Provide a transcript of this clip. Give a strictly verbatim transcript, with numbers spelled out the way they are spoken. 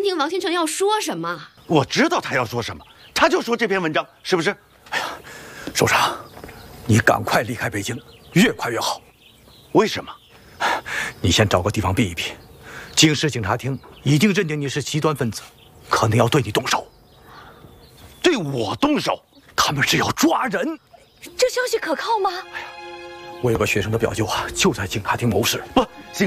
听王天成要说什么。 我知道他要说什么，他就说这篇文章，是不是？ 哎呀，首长，你赶快离开北京，越快越好。 为什么？ 你先找个地方避一避。京市警察厅已经认定你是极端分子，可能要对你动手。 对我动手？ 他们是要抓人。 这消息可靠吗？ 哎呀，我有个学生的表舅啊，就在警察厅谋事。 不，警